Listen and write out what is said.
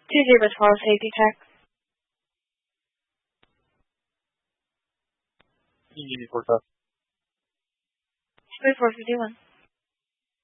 2-0 follow safety check. Union report up. 3451.